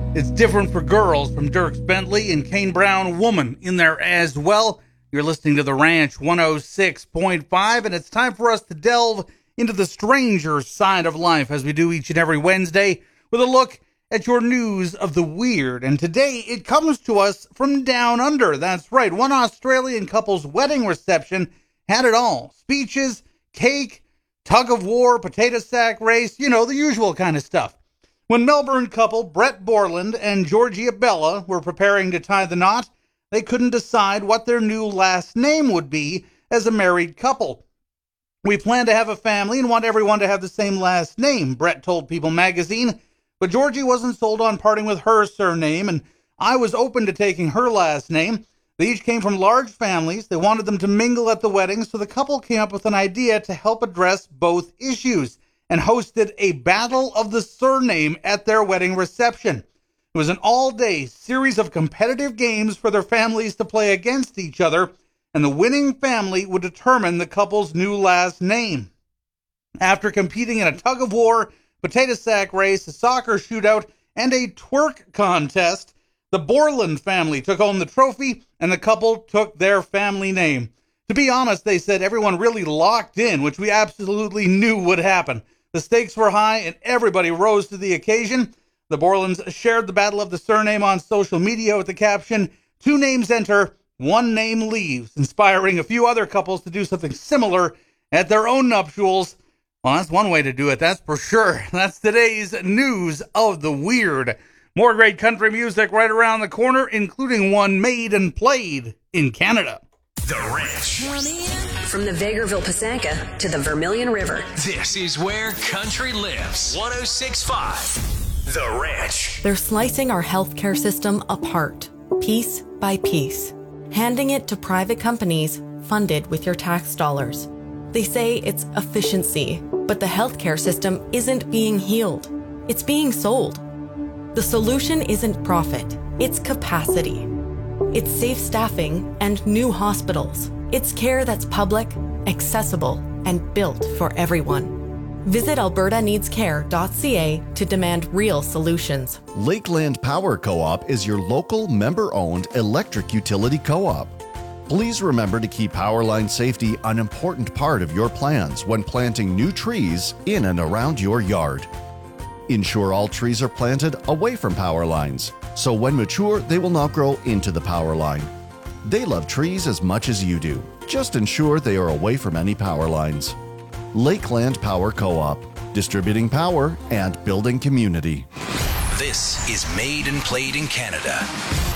It's Different for Girls from Dierks Bentley and Kane Brown, Woman, in there as well. You're listening to The Ranch 106.5, and it's time for us to delve into the stranger side of life as we do each and every Wednesday with a look at your news of the weird. And today it comes to us from down under. That's right, one Australian couple's wedding reception had it all. Speeches, cake, tug of war, potato sack race, the usual kind of stuff. When Melbourne couple Brett Borland and Georgia Bella were preparing to tie the knot, they couldn't decide what their new last name would be as a married couple. "We plan to have a family and want everyone to have the same last name," Brett told People magazine. But Georgie wasn't sold on parting with her surname, and I was open to taking her last name. They each came from large families. They wanted them to mingle at the wedding, so the couple came up with an idea to help address both issues and hosted a battle of the surname at their wedding reception. It was an all-day series of competitive games for their families to play against each other, and the winning family would determine the couple's new last name. After competing in a tug-of-war, potato sack race, a soccer shootout, and a twerk contest, the Borland family took home the trophy, and the couple took their family name. To be honest, they said everyone really locked in, which we absolutely knew would happen. The stakes were high, and everybody rose to the occasion. The Borlands shared the battle of the surname on social media with the caption, "Two names enter, one name leaves," inspiring a few other couples to do something similar at their own nuptials. Well, that's one way to do it, that's for sure. That's today's news of the weird. More great country music right around the corner, including one made and played in Canada. The Ranch. From the Vegreville Pasanka to the Vermilion River. This is where country lives. 106.5. The Ranch. They're slicing our healthcare system apart, piece by piece, handing it to private companies funded with your tax dollars. They say it's efficiency, but the healthcare system isn't being healed. It's being sold. The solution isn't profit, it's capacity. It's safe staffing and new hospitals. It's care that's public, accessible, and built for everyone. Visit albertaneedscare.ca to demand real solutions. Lakeland Power Co-op is your local member-owned electric utility co-op. Please remember to keep power line safety an important part of your plans when planting new trees in and around your yard. Ensure all trees are planted away from power lines, so when mature, they will not grow into the power line. They love trees as much as you do. Just ensure they are away from any power lines. Lakeland Power Co-op, distributing power and building community. This is Made and Played in Canada.